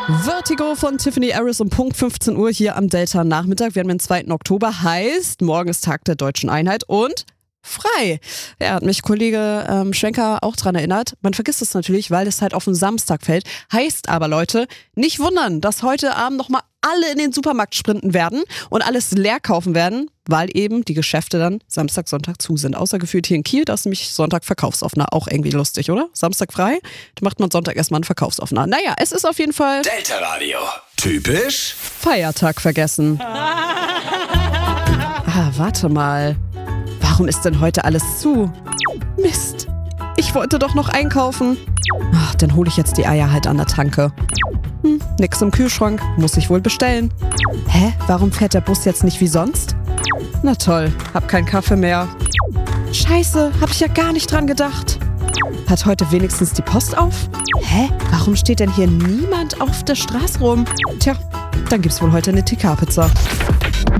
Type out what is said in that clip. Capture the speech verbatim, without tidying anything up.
Vertigo von Tiffany Harris um Punkt fünfzehn Uhr hier am Delta Nachmittag. Wir haben den zweiten Oktober, heißt, morgen ist Tag der Deutschen Einheit und frei. Ja, hat mich Kollege ähm, Schwenker auch dran erinnert. Man vergisst es natürlich, weil es halt auf den Samstag fällt. Heißt aber, Leute, nicht wundern, dass heute Abend nochmal alle in den Supermarkt sprinten werden und alles leer kaufen werden, weil eben die Geschäfte dann Samstag, Sonntag zu sind. Außer gefühlt hier in Kiel, da ist nämlich Sonntag verkaufsoffener. Auch irgendwie lustig, oder? Samstag frei, da macht man Sonntag erstmal einen verkaufsoffener. Naja, es ist auf jeden Fall Delta Radio. Typisch Feiertag vergessen. Ah, warte mal. Warum ist denn heute alles zu? Mist. Ich wollte doch noch einkaufen. Ach, dann hole ich jetzt die Eier halt an der Tanke. Hm, nix im Kühlschrank. Muss ich wohl bestellen. Hä? Warum fährt der Bus jetzt nicht wie sonst? Na toll, hab keinen Kaffee mehr. Scheiße, hab ich ja gar nicht dran gedacht. Hat heute wenigstens die Post auf? Hä? Warum steht denn hier niemand auf der Straße rum? Tja, dann gibt's wohl heute eine T K-Pizza.